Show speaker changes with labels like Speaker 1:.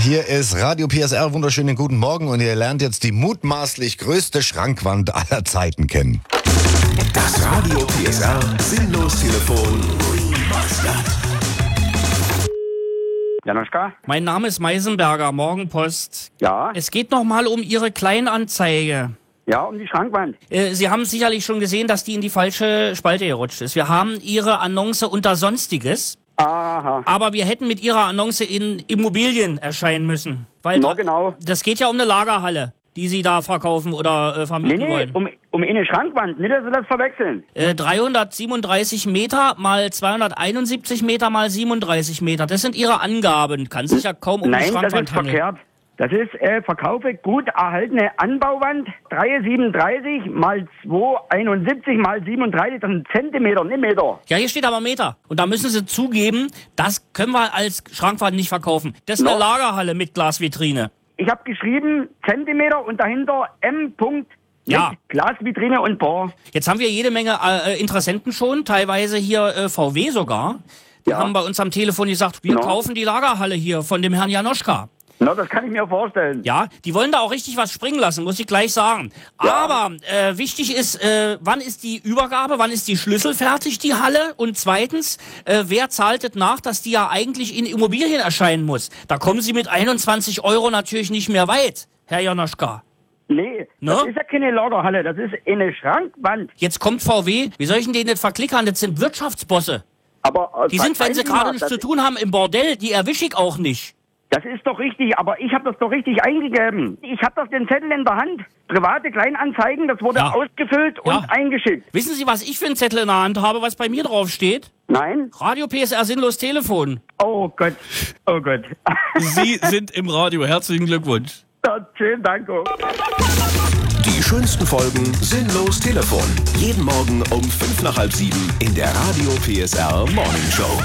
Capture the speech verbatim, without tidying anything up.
Speaker 1: Hier ist Radio P S R, wunderschönen guten Morgen und ihr lernt jetzt die mutmaßlich größte Schrankwand aller Zeiten kennen.
Speaker 2: Das Radio P S R Sinnlos-Telefon Remastered.
Speaker 3: Janoschka?
Speaker 4: Mein Name ist Meisenberger, Morgenpost.
Speaker 3: Ja?
Speaker 4: Es geht nochmal um Ihre Kleinanzeige.
Speaker 3: Ja, um die Schrankwand.
Speaker 4: Äh, Sie haben sicherlich schon gesehen, dass die in die falsche Spalte gerutscht ist. Wir haben Ihre Annonce unter Sonstiges.
Speaker 3: Aha.
Speaker 4: Aber wir hätten mit Ihrer Annonce in Immobilien erscheinen müssen. Weil
Speaker 3: Na, genau.
Speaker 4: Das geht ja um eine Lagerhalle, die Sie da verkaufen oder äh, vermieten
Speaker 3: Nee, nee,
Speaker 4: wollen.
Speaker 3: um, um eine Schrankwand. Nicht, dass Sie das verwechseln.
Speaker 4: Äh, dreihundertsiebenunddreißig Meter mal zweihunderteinundsiebzig Meter mal siebenunddreißig Meter. Das sind Ihre Angaben. Kann sich ja kaum um die
Speaker 3: Nein, das
Speaker 4: Schrankwand
Speaker 3: ist
Speaker 4: handeln.
Speaker 3: verkehrt. Das ist, äh, verkaufe gut erhaltene Anbauwand, dreihundertsiebenunddreißig mal zweihunderteinundsiebzig mal siebenunddreißig, das sind Zentimeter, nicht Meter.
Speaker 4: Ja, hier steht aber Meter. Und da müssen Sie zugeben, das können wir als Schrankwand nicht verkaufen. Das ist eine
Speaker 3: No.
Speaker 4: Lagerhalle mit Glasvitrine.
Speaker 3: Ich habe geschrieben Zentimeter und dahinter M. Punkt
Speaker 4: Ja.
Speaker 3: mit Glasvitrine und Bohr.
Speaker 4: Jetzt haben wir jede Menge äh, Interessenten schon, teilweise hier äh, V W sogar. Die
Speaker 3: Ja.
Speaker 4: haben bei uns am Telefon gesagt, wir
Speaker 3: No.
Speaker 4: kaufen die Lagerhalle hier von dem Herrn Janoschka.
Speaker 3: Na, das kann ich mir vorstellen.
Speaker 4: Ja, die wollen da auch richtig was springen lassen, muss ich gleich sagen.
Speaker 3: Ja.
Speaker 4: Aber äh, wichtig ist, äh, wann ist die Übergabe, wann ist die Schlüssel fertig, die Halle? Und zweitens, äh, wer zahlt es nach, dass die ja eigentlich in Immobilien erscheinen muss? Da kommen Sie mit einundzwanzig Euro natürlich nicht mehr weit, Herr Janoschka.
Speaker 3: Nee,
Speaker 4: No?
Speaker 3: das ist ja keine Lagerhalle, das ist eine Schrankwand.
Speaker 4: Jetzt kommt V W, wie soll ich denn den nicht verklickern? Das sind Wirtschaftsbosse.
Speaker 3: Aber äh,
Speaker 4: Die sind, wenn sie
Speaker 3: verzeihen mal,
Speaker 4: gerade nichts
Speaker 3: das-
Speaker 4: zu tun haben, im Bordell, die erwische ich auch nicht.
Speaker 3: Das ist doch richtig, aber ich habe das doch richtig eingegeben. Ich habe doch den Zettel in der Hand. Private Kleinanzeigen, das wurde
Speaker 4: Ja.
Speaker 3: ausgefüllt und
Speaker 4: Ja.
Speaker 3: eingeschickt.
Speaker 4: Wissen Sie, was ich für einen Zettel in der Hand habe, was bei mir drauf steht?
Speaker 3: Nein?
Speaker 4: Radio P S R Sinnlos Telefon.
Speaker 3: Oh Gott, oh Gott.
Speaker 5: Sie sind im Radio. Herzlichen Glückwunsch.
Speaker 3: Ja, schönen Dank. Oh.
Speaker 2: Die schönsten Folgen Sinnlos Telefon. Jeden Morgen um fünf nach halb sieben in der Radio P S R Morning Show.